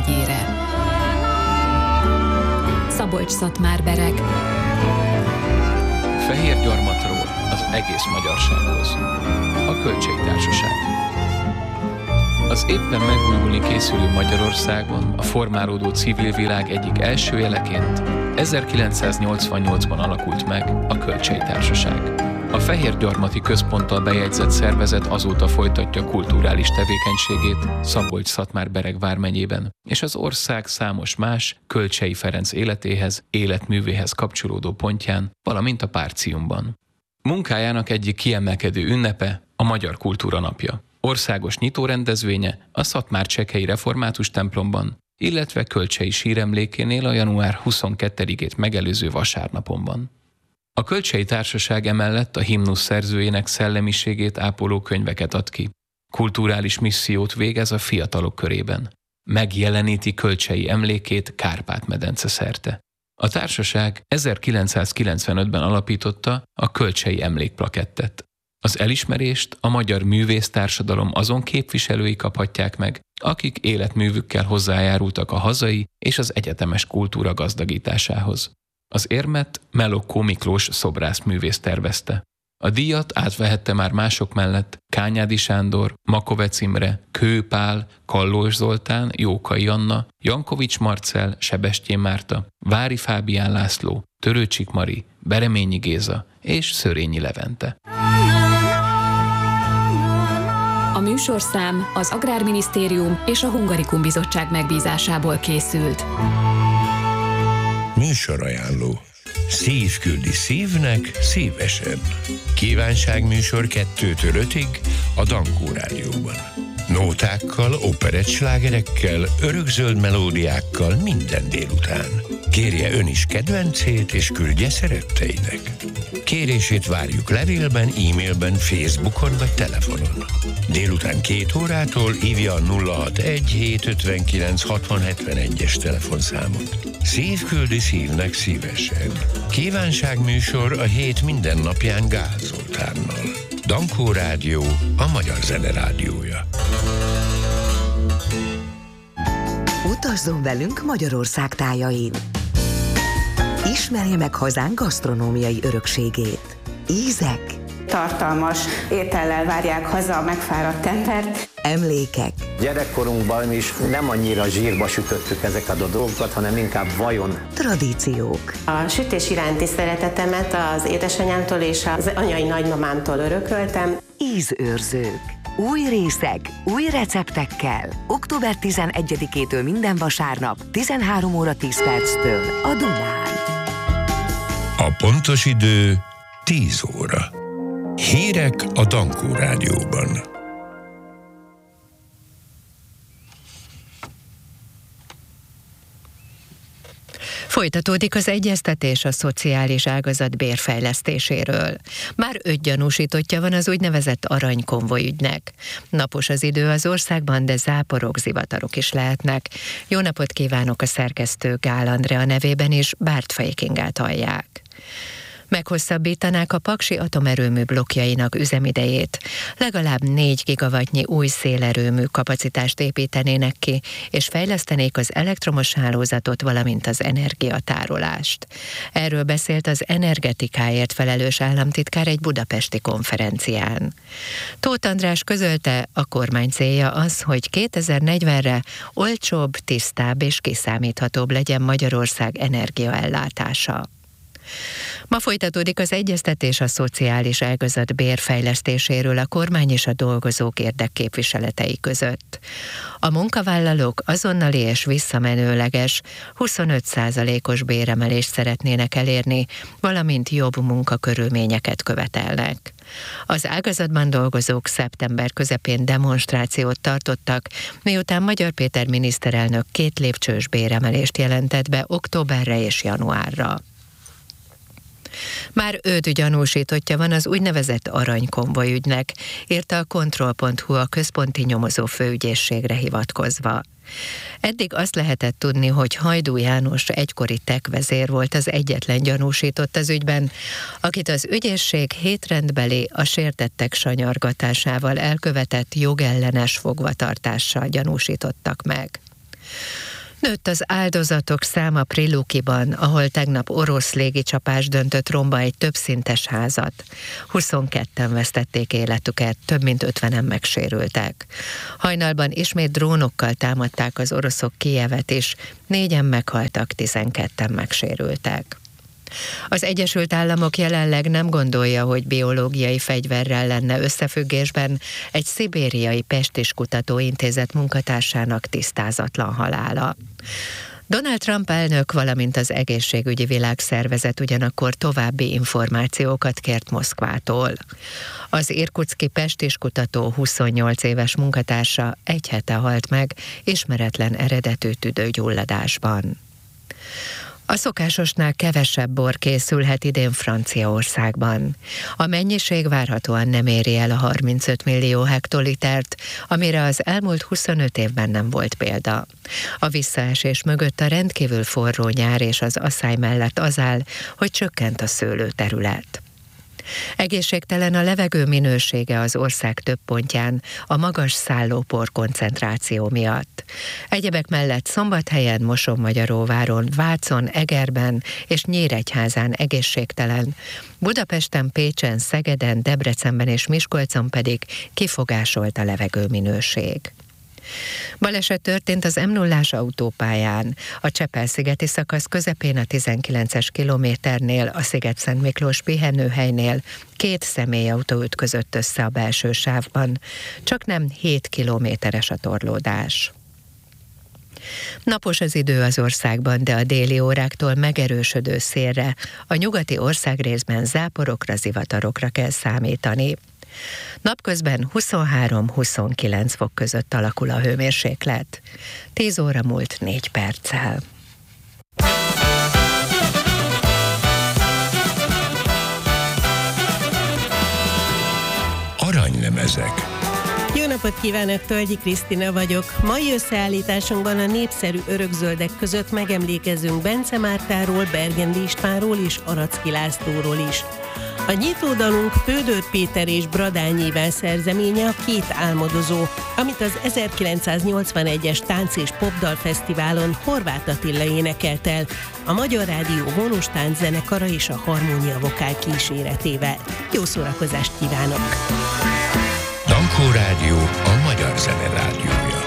vármegyére. Szabolcs-Szatmár-Bereg. Fehérgyarmatról az egész magyarsághoz. A Kölcsei Társaság. Az éppen megújulni készülő Magyarországon a formálódó civil világ egyik első jeleként 1988-ban alakult meg a Kölcsei Társaság. A Fehérgyarmati Központtal bejegyzett szervezet azóta folytatja kulturális tevékenységét Szabolcs-Szatmár-Bereg vármegyében, és az ország számos más Kölcsei Ferenc életéhez, életművéhez kapcsolódó pontján, valamint a Párciumban. Munkájának egyik kiemelkedő ünnepe a Magyar Kultúra Napja. Országos nyitórendezvénye a Szatmár-Csekhei Református templomban, illetve Kölcsei síremlékénél a január 22-ét megelőző vasárnapon van. A Kölcsei Társaság emellett a himnusz szerzőjének szellemiségét ápoló könyveket ad ki. Kulturális missziót végez a fiatalok körében. Megjeleníti Kölcsei emlékét Kárpát-medence szerte. A társaság 1995-ben alapította a Kölcsei Emlékplakettet. Az elismerést a magyar művésztársadalom azon képviselői kaphatják meg, akik életművükkel hozzájárultak a hazai és az egyetemes kultúra gazdagításához. Az érmet Melokkó Miklós szobrászművész tervezte. A díjat átvehette már mások mellett Kányádi Sándor, Makovec Imre, Kő Pál, Kallós Zoltán, Jókai Anna, Jankovics Marcell, Sebestyén Márta, Vári Fábián László, Törőcsik Mari, Bereményi Géza és Szörényi Levente. A műsorszám az Agrárminisztérium és a Hungarikum Bizottság megbízásából készült. Műsorajánló. Szív küldi szívnek szívesen. Kívánságműsor 2-től 5-ig a Dankó Rádióban. Nótákkal, operettslágerekkel, örökzöld melódiákkal minden délután. Kérje ön is kedvencét és küldje szeretteinek. Kérését várjuk levélben, e-mailben, Facebookon vagy telefonon. Délután 2 órától hívja a 061 759 6071-es telefonszámot. Szív küldi szívnek szívesen. Kívánságműsor a hét minden napján Gál Zoltánnal. Dankó Rádió, a magyar zene rádiója. Utazzon velünk Magyarország tájain. Ismerje meg hazánk gasztronómiai örökségét. Ízek, tartalmas étellel várják haza a megfáradt embert. Emlékek. Gyerekkorunkban is nem annyira zsírba sütöttük ezeket a dolgokat, hanem inkább vajon. Tradíciók. A sütés iránti szeretetemet az édesanyámtól és az anyai nagymamámtól örököltem. Ízőrzők. Új részek, új receptekkel. Október 11-től minden vasárnap 13 óra 10 perctől a Dunán. A pontos idő 10 óra. Hírek a Dankó Rádióban. Folytatódik az egyeztetés a szociális ágazat bérfejlesztéséről. Már 5 gyanúsítottja van az úgynevezett aranykonvoj ügynek. Napos az idő az országban, de záporok, zivatarok is lehetnek. Jó napot kívánok, a szerkesztő Gál Andrea nevében is, Bártfai Kingát hallják. Meghosszabbítanák a paksi atomerőmű blokkjainak üzemidejét. Legalább 4 gigawattnyi új szélerőmű kapacitást építenének ki, és fejlesztenék az elektromos hálózatot, valamint az energiatárolást. Erről beszélt az energetikáért felelős államtitkár egy budapesti konferencián. Tóth András közölte, a kormány célja az, hogy 2040-re olcsóbb, tisztább és kiszámíthatóbb legyen Magyarország energiaellátása. Ma folytatódik az egyeztetés a szociális ágazat bérfejlesztéséről a kormány és a dolgozók érdekképviseletei között. A munkavállalók azonnali és visszamenőleges 25%-os béremelést szeretnének elérni, valamint jobb munkakörülményeket követelnek. Az ágazatban dolgozók szeptember közepén demonstrációt tartottak, miután Magyar Péter miniszterelnök 2 lépcsős béremelést jelentett be októberre és januárra. Már 5 gyanúsítottja van az úgynevezett aranykonvoj ügynek, írta a Kontroll.hu a központi nyomozó főügyészségre hivatkozva. Eddig azt lehetett tudni, hogy Hajdú János egykori TEK vezér volt az egyetlen gyanúsított az ügyben, akit az ügyészség hétrendbeli a sértettek sanyargatásával elkövetett jogellenes fogvatartással gyanúsítottak meg. Nőtt az áldozatok száma Prilukiban, ahol tegnap orosz légicsapás döntött romba egy többszintes házat. 22-en vesztették életüket, több mint 50-en megsérültek. Hajnalban ismét drónokkal támadták az oroszok Kijevet is, 4-en meghaltak, 12-en megsérültek. Az Egyesült Államok jelenleg nem gondolja, hogy biológiai fegyverrel lenne összefüggésben egy szibériai pestis kutatóintézet munkatársának tisztázatlan halála. Donald Trump elnök, valamint az Egészségügyi Világszervezet ugyanakkor további információkat kért Moszkvától. Az irkutszki pestis kutató 28 éves munkatársa egy hete halt meg ismeretlen eredetű tüdőgyulladásban. A szokásosnál kevesebb bor készülhet idén Franciaországban. A mennyiség várhatóan nem éri el a 35 millió hektolitert, amire az elmúlt 25 évben nem volt példa. A visszaesés mögött a rendkívül forró nyár és az asszály mellett az áll, hogy csökkent a szőlőterület. Egészségtelen a levegő minősége az ország több pontján a magas szállópor koncentráció miatt. Egyebek mellett Szombathelyen, Mosonmagyaróváron, Vácon, Egerben és Nyíregyházán egészségtelen, Budapesten, Pécsen, Szegeden, Debrecenben és Miskolcon pedig kifogásolt a levegőminőség. Baleset történt az M0-ás autópályán. A Csepel-szigeti szakasz közepén a 19-es kilométernél, a Sziget-Szent Miklós pihenőhelynél 2 személyautó ütközött össze a belső sávban. Csaknem 7 kilométeres a torlódás. Napos az idő az országban, de a déli óráktól megerősödő szélre, a nyugati országrészben záporokra, zivatarokra kell számítani. Napközben 23-29 fok között alakul a hőmérséklet. 10 óra múlt 4 perccel. Aranylemezek. Jó napot kívánok, Tölgyi Krisztina vagyok. Mai összeállításunkban a népszerű örökzöldek között megemlékezünk Bence Mártáról, Bergendi Istvánról és Aracki Lászlóról is. A nyitódalunk Pődör Péter és Bradányi Iván szerzeménye a Két álmodozó, amit az 1981-es Tánc és Popdal Fesztiválon Horváth Attila énekelt el, a Magyar Rádió Vonós Tánczenekara és a Harmónia Vokál kíséretével. Jó szórakozást kívánok! Dankó Rádió, a magyar zene rádiója.